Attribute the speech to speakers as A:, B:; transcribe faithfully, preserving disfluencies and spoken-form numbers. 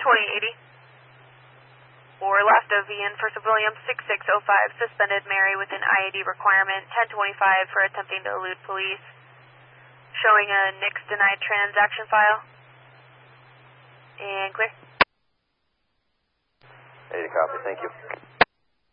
A: twenty eighty. Or last O V in First of Williams, six six oh five, suspended Mary with an I A D requirement, ten twenty-five for attempting to elude police. Showing a N I C S denied transaction file. And clear.
B: eighty copy, thank you.